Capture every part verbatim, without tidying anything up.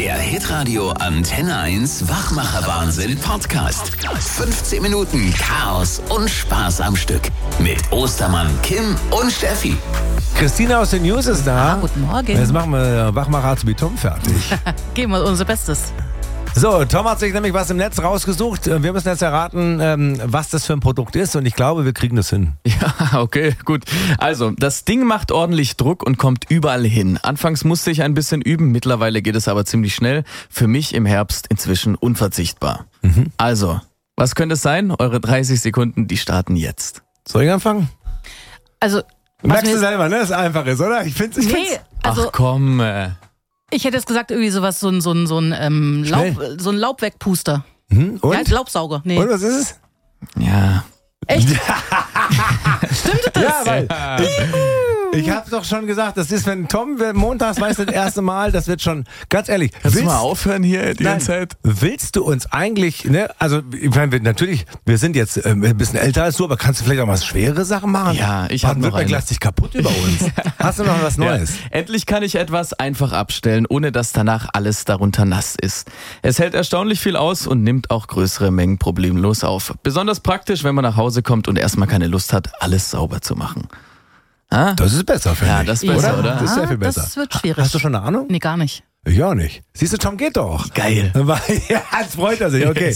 Der Hitradio Antenne eins Wachmacher-Wahnsinn Podcast. fünfzehn Minuten Chaos und Spaß am Stück. Mit Ostermann, Kim und Steffi. Christina aus den News ist da. Ah, guten Morgen. Jetzt machen wir Wachmacher wie Tom fertig. Geben wir unser Bestes. So, Tom hat sich nämlich was im Netz rausgesucht. Wir müssen jetzt erraten, was das für ein Produkt ist. Und ich glaube, wir kriegen das hin. Ja, okay, gut. Also, das Ding macht ordentlich Druck und kommt überall hin. Anfangs musste ich ein bisschen üben, mittlerweile geht es aber ziemlich schnell. Für mich im Herbst inzwischen unverzichtbar. Mhm. Also, was könnte es sein? Eure dreißig Sekunden, die starten jetzt. Soll ich anfangen? Also, merkst du selber, ne? Dass es einfach ist, oder? Ich find's, ich nee, find's. also, Ach komm. Äh. Ich hätte jetzt gesagt, irgendwie sowas, so ein, so ein, so ein, ähm, Laub, so ein Laubwegpuster. Mhm. Und? Ja, Laubsauger. Nee. Und was ist es? Ja. Echt? Stimmt das? Ja, weil ich, ich habe doch schon gesagt, das ist, wenn Tom montags weiß das erste Mal, das wird schon, ganz ehrlich. Kannst willst, du mal aufhören hier die nein, ganze Zeit? Willst du uns eigentlich, ne, also ich meine, wir, natürlich, wir sind jetzt äh, ein bisschen älter als du, aber kannst du vielleicht auch mal schwere Sachen machen? Ja, ich habe noch Württemberg eine. lässt dich kaputt über uns. Hast du noch was Neues? Ja. Endlich kann ich etwas einfach abstellen, ohne dass danach alles darunter nass ist. Es hält erstaunlich viel aus und nimmt auch größere Mengen problemlos auf. Besonders praktisch, wenn man nach Hause kommt und erstmal keine Lust hat, alles sauber zu machen. Ah? Das ist besser, finde Ja, ich. das ist besser, Ja, oder? Das ist sehr viel besser. Das wird schwierig. Hast du schon eine Ahnung? Nee, gar nicht. Ich auch nicht. Siehst du, Tom geht doch. Geil. Ja, jetzt freut er sich, okay.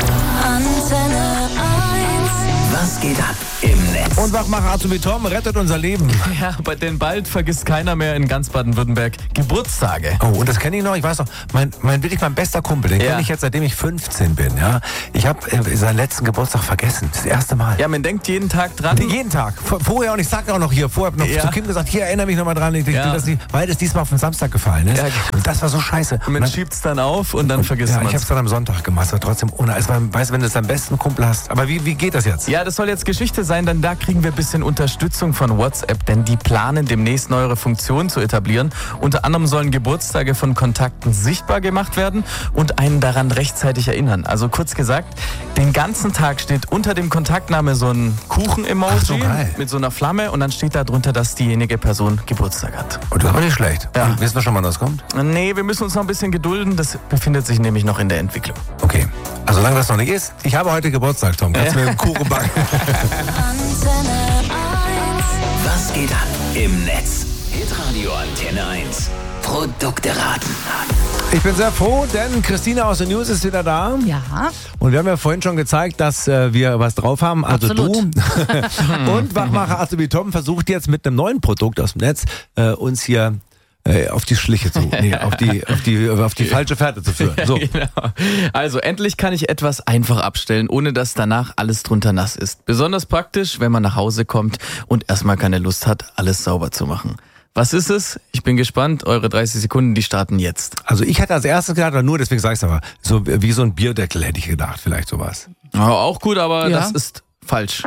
Antenne eins. Was geht ab im Netz? Und Wachmacher Azubi Tom rettet unser Leben. Ja, bei den bald vergisst keiner mehr in ganz Baden-Württemberg Geburtstage. Oh, und das kenne ich noch, ich weiß noch, mein, mein wirklich mein bester Kumpel, den Ja. kenne ich jetzt, seitdem ich fünfzehn bin, ja. Ich habe äh, seinen letzten Geburtstag vergessen, das erste Mal. Ja, man denkt jeden Tag dran. Nee, jeden Tag. Vor- Vorher, und ich sag auch noch hier, vorher hab ich noch Ja. zu Kim gesagt, hier, erinnere mich nochmal dran, ich, Ja. das nicht, weil das diesmal auf den Samstag gefallen ist. Ja. Und das war so scheiße. Man Und schiebt's dann auf und dann vergisst ja, ich man's. habe es dann am Sonntag gemacht, aber trotzdem ohne. Es war, weißt du, wenn du deinen besten Kumpel hast. Aber wie, wie geht das jetzt? Ja, das soll jetzt Geschichte sein, denn da kriegen wir ein bisschen Unterstützung von WhatsApp, denn die planen demnächst neuere Funktionen zu etablieren. Unter anderem sollen Geburtstage von Kontakten sichtbar gemacht werden und einen daran rechtzeitig erinnern. Also kurz gesagt, den ganzen Tag steht unter dem Kontaktname so ein Kuchen-Emoji Ach so, geil. mit so einer Flamme und dann steht da drunter, dass diejenige Person Geburtstag hat. Und das war nicht schlecht. Ja. Wissen wir schon, wann das kommt? Nee, wir müssen uns noch ein bisschen gedulden, das befindet sich nämlich noch in der Entwicklung. Okay. Also solange das noch nicht ist, ich habe heute Geburtstag, Tom. Kannst du mir einen Kuchen backen? Antenne eins. Was geht ab im Netz? Hitradio Antenne eins. Produkte raten. Ich bin sehr froh, denn Christina aus den News ist wieder da. Ja. Und wir haben ja vorhin schon gezeigt, dass äh, wir was drauf haben. Also Absolut. du. Und Wachmacher Azubi Tom versucht jetzt mit einem neuen Produkt aus dem Netz äh, uns hier äh, auf die Schliche zu, nee, auf die, auf die, auf die falsche Fährte zu führen. So. Genau. Also endlich kann ich etwas einfach abstellen, ohne dass danach alles drunter nass ist. Besonders praktisch, wenn man nach Hause kommt und erstmal keine Lust hat, alles sauber zu machen. Was ist es? Ich bin gespannt. Eure dreißig Sekunden, die starten jetzt. Also ich hatte als erstes gedacht, aber nur deswegen sage ich es aber, so wie so ein Bierdeckel hätte ich gedacht, vielleicht sowas. Ja, auch gut, aber Ja. das ist falsch.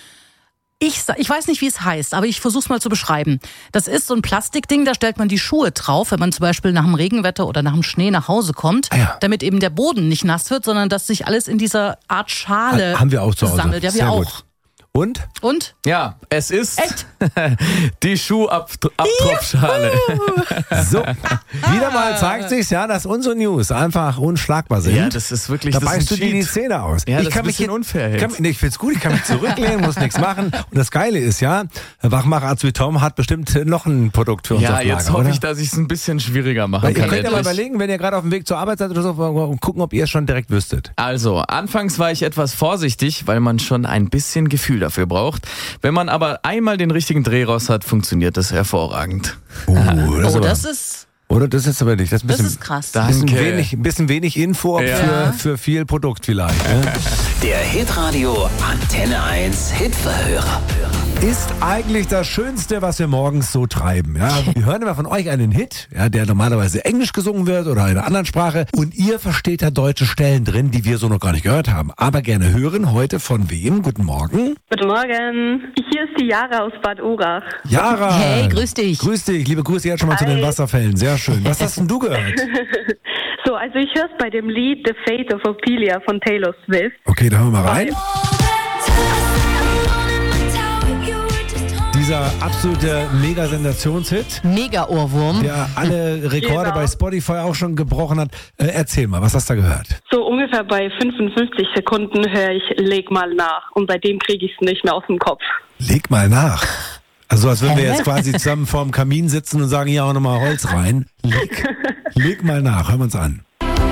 Ich, sa- ich weiß nicht, wie es heißt, aber ich versuche es mal zu beschreiben. Das ist so ein Plastikding, da stellt man die Schuhe drauf, wenn man zum Beispiel nach dem Regenwetter oder nach dem Schnee nach Hause kommt, Ah ja. damit eben der Boden nicht nass wird, sondern dass sich alles in dieser Art Schale Ha- haben wir auch zu Hause. sammelt. Ja, wir Sehr auch. gut. Und? Und? Ja, es ist Echt? die Schuhabtropfschale. So, wieder mal zeigt sich ja, dass unsere News einfach unschlagbar sind. Ja, das ist wirklich Da das ist beißt du ein dir die Cheat. Zähne aus. Ja, das ich ist kann ein mich bisschen hier- unfair jetzt. Kann, nee, ich find's gut, ich kann mich zurücklehnen, muss nichts machen. Und das Geile ist ja, Wachmacher Azubi Tom hat bestimmt noch ein Produkt für uns Ja, auf Lager, jetzt hoffe oder? ich, dass ich es ein bisschen schwieriger machen Weil ihr kann. könnt ja mal endlich. überlegen, wenn ihr gerade auf dem Weg zur Arbeit seid oder so, und gucken, ob ihr es schon direkt wüsstet. Also, anfangs war ich etwas vorsichtig, weil man schon ein bisschen Gefühl dafür braucht. Wenn man aber einmal den richtigen Dreh raus hat, funktioniert das hervorragend. Uh, das Oh, aber, das ist, oder das ist aber nicht. Das ist ein das bisschen, ist krass. Da- bisschen, Danke. wenig, ein bisschen wenig Info Ja. für, für viel Produkt vielleicht. Ne? Der Hitradio Antenne eins Hitverhörer. Ist eigentlich das Schönste, was wir morgens so treiben. Ja? Wir hören immer von euch einen Hit, ja, der normalerweise Englisch gesungen wird oder in einer anderen Sprache. Und ihr versteht da deutsche Stellen drin, die wir so noch gar nicht gehört haben. Aber gerne hören heute von wem? Guten Morgen. Guten Morgen. Hier ist die Jara aus Bad Urach. Yara. Hey, grüß dich. Grüß dich. Liebe Grüße jetzt schon mal zu den Hi. Wasserfällen. Sehr schön. Was hast denn du gehört? So, also ich höre es bei dem Lied The Fate of Ophelia von Taylor Swift. Okay, da hören wir mal rein. Hi. Die Dieser absolute Mega-Sensationshit, Mega-Ohrwurm. der alle Rekorde Genau. bei Spotify auch schon gebrochen hat. Äh, erzähl mal, was hast du da gehört? So ungefähr bei fünfundfünfzig Sekunden höre ich Leg mal nach. Und seitdem kriege ich es nicht mehr aus dem Kopf. Leg mal nach. Also als würden wir Hä? jetzt quasi zusammen vorm Kamin sitzen und sagen, hier auch nochmal Holz rein. Leg, leg mal nach, hören wir uns an.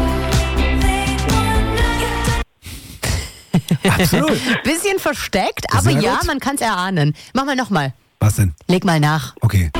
Absolut. Bisschen versteckt, Das aber ist ja ja, gut. man kann es erahnen. Mach mal nochmal. Was denn? Leg mal nach. Okay.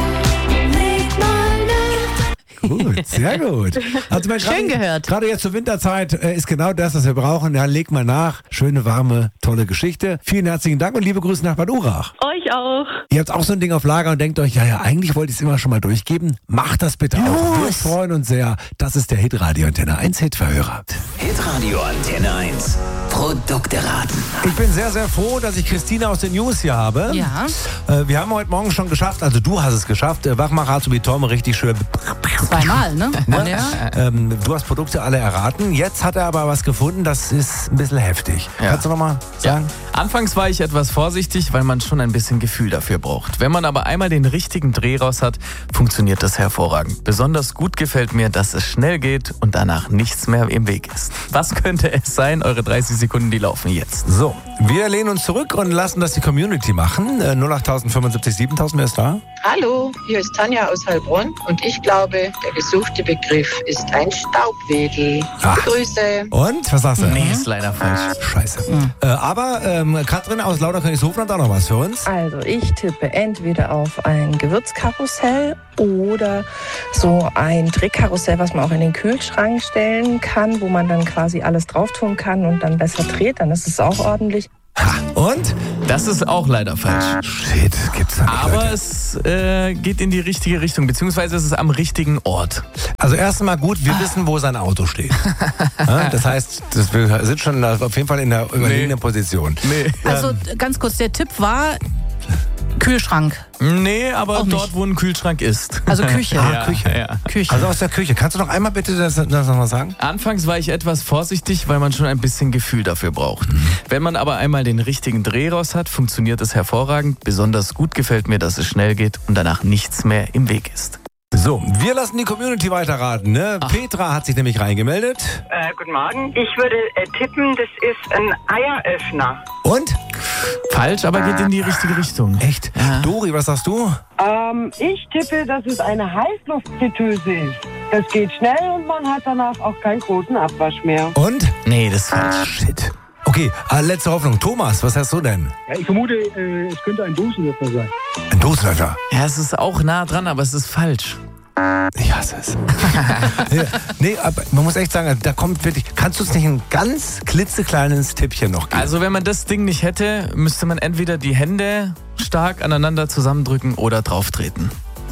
Gut, sehr gut. Also mein, Schön gerade, gehört. Gerade jetzt zur Winterzeit äh, ist genau das, was wir brauchen. Ja, leg mal nach. Schöne, warme, tolle Geschichte. Vielen herzlichen Dank und liebe Grüße nach Bad Urach. Euch auch. Ihr habt auch so ein Ding auf Lager und denkt euch, ja, ja, eigentlich wollte ich es immer schon mal durchgeben. Macht das bitte auch. Wir freuen uns sehr. Das ist der Hitradio Antenne eins Hitverhörer. Hitradio Antenne eins. Produkte raten. Ich bin sehr, sehr froh, dass ich Christina aus den News hier habe. Ja. Äh, wir haben heute Morgen schon geschafft, also du hast es geschafft, äh, Wachmacher Azubi Tom richtig schön. Zweimal, ne? Ja. Ähm, du hast Produkte alle erraten. Jetzt hat er aber was gefunden, das ist ein bisschen heftig. Ja. Kannst du nochmal sagen? Anfangs war ich etwas vorsichtig, weil man schon ein bisschen Gefühl dafür braucht. Wenn man aber einmal den richtigen Dreh raus hat, funktioniert das hervorragend. Besonders gut gefällt mir, dass es schnell geht und danach nichts mehr im Weg ist. Was könnte es sein? Eure dreißig Sekunden, die laufen jetzt. So, wir lehnen uns zurück und lassen das die Community machen. Äh, null acht fünfundsiebzig siebentausend, wer ist da? Hallo, hier ist Tanja aus Heilbronn und ich glaube, der gesuchte Begriff ist ein Staubwedel. Ah. Grüße. Und, was sagst du? Nee, ist leider falsch. Scheiße. Äh, aber ähm, Katrin aus Lauterkönigshofen hat auch noch was für uns. Also ich tippe entweder auf ein Gewürzkarussell oder so ein Drehkarussell, was man auch in den Kühlschrank stellen kann, wo man dann quasi alles drauf tun kann und dann besser dreht, dann ist es auch ordentlich. Ha. Und? Das ist auch leider falsch. Shit, gibt's da nicht, Aber Leute. es äh, geht in die richtige Richtung, beziehungsweise es ist am richtigen Ort. Also erst einmal gut, wir wissen, wo sein Auto steht. Ja, das heißt, das, wir sind schon auf jeden Fall in der überlegenen Position. Nee. Also ganz kurz, der Tipp war Kühlschrank. Nee, aber Auch nicht. dort, wo ein Kühlschrank ist. Also Küche. Ah, Küche. Ja. Küche. Also aus der Küche. Kannst du noch einmal bitte das, das nochmal sagen? Anfangs war ich etwas vorsichtig, weil man schon ein bisschen Gefühl dafür braucht. Wenn man aber einmal den richtigen Dreh raus hat, funktioniert es hervorragend. Besonders gut gefällt mir, dass es schnell geht und danach nichts mehr im Weg ist. So, wir lassen die Community weiterraten. Ne? Petra hat sich nämlich reingemeldet. Äh, guten Morgen. Ich würde äh, tippen, das ist ein Eieröffner. Und? Falsch, aber geht in die richtige Richtung. Echt? Ja. Dori, was sagst du? Ähm, ich tippe, dass es eine Heißluftfritteuse ist. Das geht schnell und man hat danach auch keinen großen Abwasch mehr. Und? Nee, das ist falsch. Shit. Okay, äh, letzte Hoffnung. Thomas, was hast du denn? Ja, ich vermute, äh, es könnte ein Dosenöffner sein. Ein Dosenöffner. Ja, es ist auch nah dran, aber es ist falsch. Ich hasse es. Ja, nee, aber man muss echt sagen, da kommt wirklich. Kannst du uns nicht ein ganz klitzekleines Tippchen noch geben? Also wenn man das Ding nicht hätte, müsste man entweder die Hände stark aneinander zusammendrücken oder drauftreten.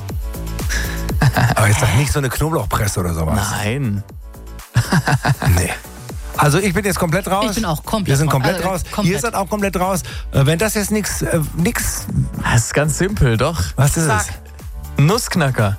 Aber jetzt sag nicht so eine Knoblauchpresse oder sowas. Nein. Nee. Also ich bin jetzt komplett raus. Ich bin auch komplett Wir sind raus. komplett Also, raus. komplett. Ihr seid auch komplett raus. Äh, wenn das jetzt nichts, äh, nix, Das ist ganz simpel, doch. was ist Sag. Nussknacker.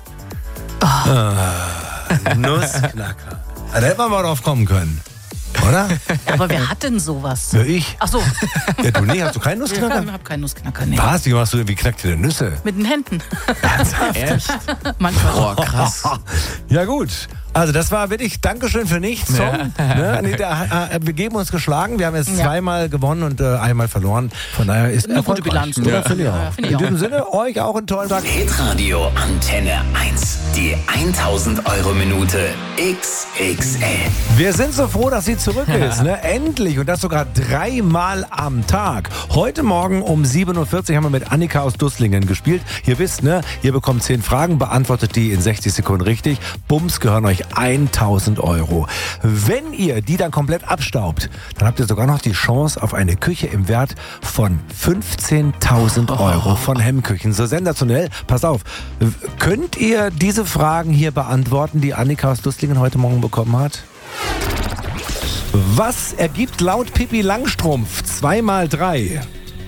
es? Nussknacker. Da hätte man mal drauf kommen können. Oder? Aber wer hat denn sowas? Ja, ich. Ach so. Ja, du nicht? Hast du keinen Ich Nussknacker? habe keinen Nussknacker. Nee. Was? Wie machst du, wie knackt ihr denn Nüsse? Mit den Händen. Echt? Manchmal. Boah, krass. Ja gut. Also das war wirklich Dankeschön für nichts, Tom. Ne? Nee, da, äh, wir geben uns geschlagen. Wir haben jetzt Ja. zweimal gewonnen und äh, einmal verloren. Von daher ist Eine gute erfolgreich. Bilanz, Ja, oder? finde ich auch. Ja, finde ich In auch. diesem Sinne, euch auch einen tollen Tag. Hitradio Antenne eins. Die tausend Euro Minute X X L. Wir sind so froh, dass sie zurück ist. Ne? Endlich. Und das sogar dreimal am Tag. Heute Morgen um sieben Uhr vierzig haben wir mit Annika aus Dusslingen gespielt. Ihr wisst, ne? Ihr bekommt zehn Fragen, beantwortet die in sechzig Sekunden richtig. Bums, gehören euch tausend Euro. Wenn ihr die dann komplett abstaubt, dann habt ihr sogar noch die Chance auf eine Küche im Wert von fünfzehntausend Euro von Hemmküchen. So sensationell. Pass auf. Könnt ihr diese Fragen hier beantworten, die Annika aus Dusslingen heute Morgen bekommen hat? Was ergibt laut Pippi Langstrumpf zwei mal drei?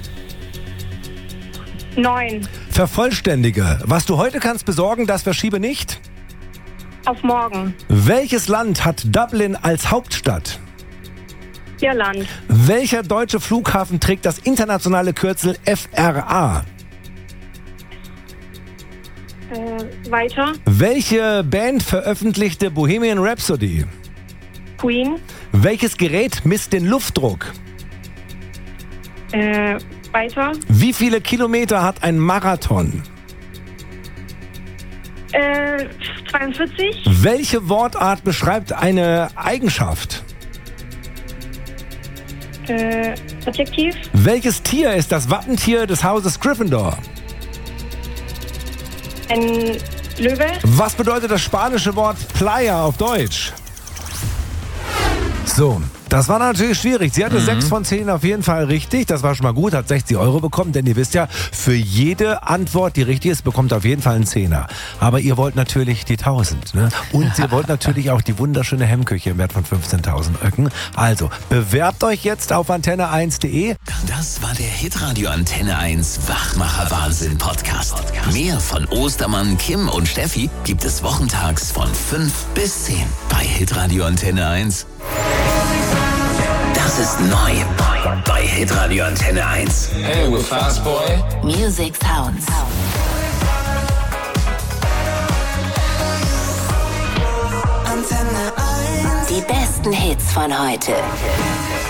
Neun. Vervollständige. Was du heute kannst besorgen, das verschiebe nicht. Auf morgen. Welches Land hat Dublin als Hauptstadt? Irland. Welcher deutsche Flughafen trägt das internationale Kürzel F R A? Äh, weiter. Welche Band veröffentlichte Bohemian Rhapsody? Queen. Welches Gerät misst den Luftdruck? Äh, weiter. Wie viele Kilometer hat ein Marathon? Äh, zweiundvierzig. Welche Wortart beschreibt eine Eigenschaft? Äh, Adjektiv. Welches Tier ist das Wappentier des Hauses Gryffindor? Ein Löwe. Was bedeutet das spanische Wort Playa auf Deutsch? So, das war natürlich schwierig. Sie hatte sechs von zehn auf jeden Fall richtig. Das war schon mal gut, hat sechzig Euro bekommen. Denn ihr wisst ja, für jede Antwort, die richtig ist, bekommt ihr auf jeden Fall einen Zehner. Aber ihr wollt natürlich die tausend. Ne? Und ihr wollt natürlich auch die wunderschöne Hemmküche im Wert von fünfzehntausend Öcken. Also, bewerbt euch jetzt auf antenne eins punkt de. Das war der Hitradio Antenne eins Wachmacher Wahnsinn Podcast. Mehr von Ostermann, Kim und Steffi gibt es wochentags von fünf bis zehn bei Hitradio Antenne eins. Das ist neu bei Hitradio Antenne eins. Hey, we're Fast Boy. Music Sounds. Antenne eins. Die besten Hits von heute.